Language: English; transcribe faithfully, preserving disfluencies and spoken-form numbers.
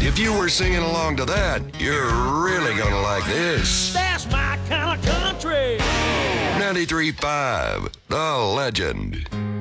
If you were singing along to that, you're really gonna like this. That's my kind of country. ninety-three point five, The Legend.